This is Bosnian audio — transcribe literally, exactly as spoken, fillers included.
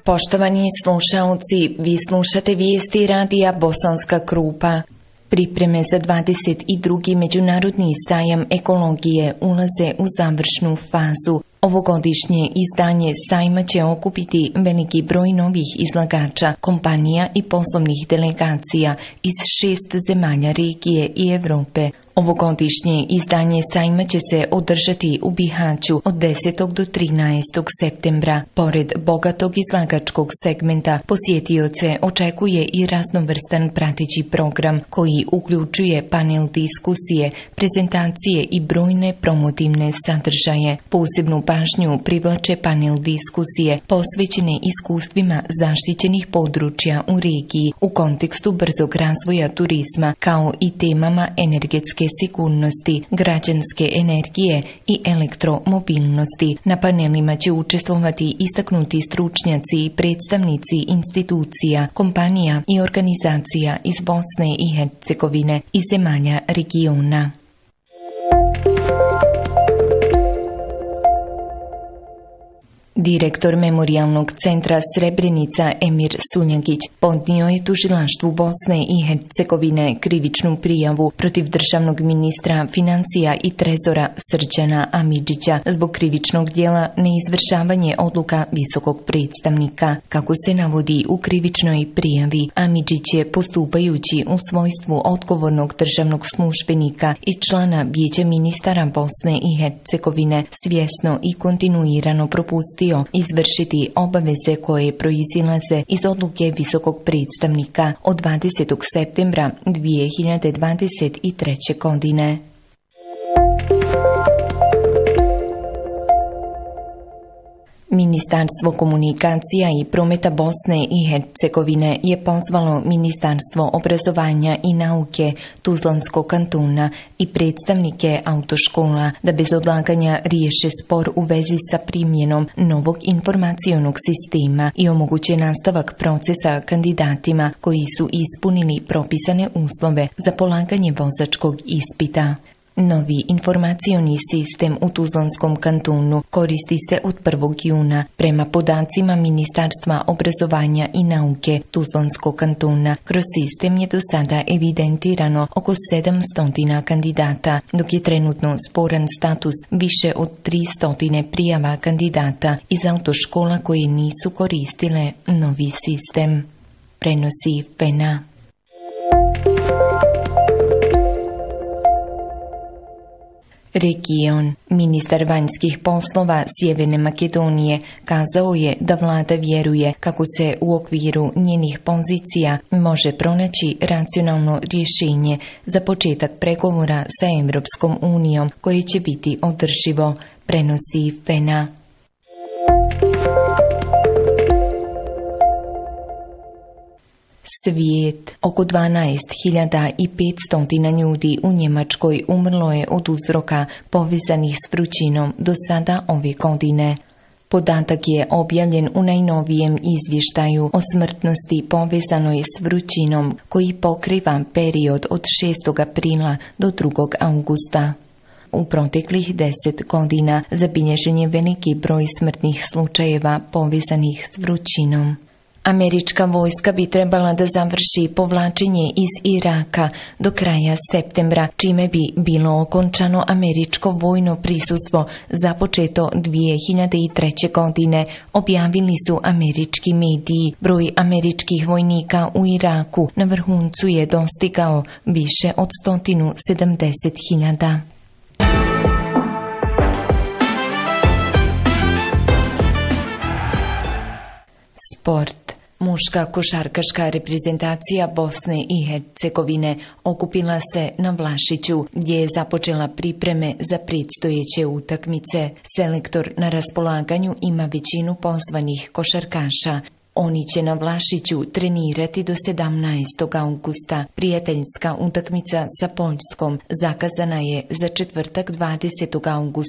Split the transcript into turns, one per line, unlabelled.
Poštovani slušaoci, vi slušate vijesti radija Bosanska Krupa. Pripreme za dvadeset drugi Međunarodni sajam ekologije ulaze u završnu fazu. Ovogodišnje izdanje sajma će okupiti veliki broj novih izlagača, kompanija i poslovnih delegacija iz šest zemalja regije i Evrope. Ovogodišnje izdanje sajma će se održati u Bihaću od desetog do trinaestog septembra. Pored bogatog izlagačkog segmenta, posjetioce očekuje i raznovrstan prateći program koji uključuje panel diskusije, prezentacije i brojne promotivne sadržaje. Posebnu pažnju privlače panel diskusije posvećene iskustvima zaštićenih područja u regiji u kontekstu brzog razvoja turizma, kao i temama energetske sigurnosti, građanske energije i elektromobilnosti. Na panelima će učestvovati istaknuti stručnjaci i predstavnici institucija, kompanija i organizacija iz Bosne i Hercegovine i zemalja regiona. Direktor Memorijalnog centra Srebrenica Emir Suljagić podnio je tužilaštvu Bosne i Hercegovine krivičnu prijavu protiv državnog ministra financija i trezora Srđana Amidžića zbog krivičnog djela neizvršavanje odluka visokog predstavnika. Kako se navodi u krivičnoj prijavi, Amidžić je postupajući u svojstvu odgovornog državnog službenika i člana Vijeća ministara Bosne i Hercegovine svjesno i kontinuirano propustio izvršiti obaveze koje proizilaze iz odluke visokog predstavnika od dvadesetog septembra dvije hiljade dvadeset treće. godine. Ministarstvo komunikacija i prometa Bosne i Hercegovine je pozvalo Ministarstvo obrazovanja i nauke Tuzlanskog kantona i predstavnike autoškola da bez odlaganja riješe spor u vezi sa primjenom novog informacionog sistema i omoguće nastavak procesa kandidatima koji su ispunili propisane uslove za polaganje vozačkog ispita. Novi informacioni sistem u Tuzlanskom kantonu koristi se od prvog juna. Prema podacima Ministarstva obrazovanja i nauke Tuzlanskog kantona, kroz sistem je do sada evidentirano oko sedamsto kandidata, dok je trenutno sporan status više od tristo prijava kandidata iz autoškola koje nisu koristile novi sistem. Prenosi Fena. Region. Ministar vanjskih poslova Sjeverne Makedonije kazao je da vlada vjeruje kako se u okviru njenih pozicija može pronaći racionalno rješenje za početak pregovora sa Europskom unijom koje će biti održivo, prenosi Fena. Svijet. Oko dvanaest hiljada petsto ljudi u Njemačkoj umrlo je od uzroka povezanih s vrućinom do sada ove godine. Podatak je objavljen u najnovijem izvještaju o smrtnosti povezanoj s vrućinom koji pokriva period od šestog aprila do drugog augusta. U proteklih deset godina zabilježen je veliki broj smrtnih slučajeva povezanih s vrućinom. Američka vojska bi trebala da završi povlačenje iz Iraka do kraja septembra, čime bi bilo okončano američko vojno prisustvo započeto dvije hiljade treće. godine, objavili su američki mediji. Broj američkih vojnika u Iraku na vrhuncu je dostigao više od sto sedamdeset hiljada. Sport. Muška košarkaška reprezentacija Bosne i Hercegovine okupila se na Vlašiću, gdje je započela pripreme za predstojeće utakmice. Selektor na raspolaganju ima većinu pozvanih košarkaša. Oni će na Vlašiću trenirati do sedamnaestog augusta. Prijateljska utakmica sa Poljskom zakazana je za četvrtak dvadesetog augusta